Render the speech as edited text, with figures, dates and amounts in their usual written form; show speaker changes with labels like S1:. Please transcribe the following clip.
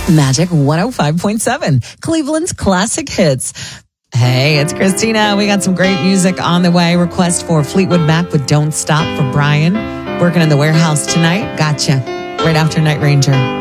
S1: Magic 105.7, Cleveland's classic hits. Hey, it's Christina. We got some great music on the way. Request for Fleetwood Mac with Don't Stop for Brian. Working in the warehouse tonight. Gotcha. Right after Night Ranger.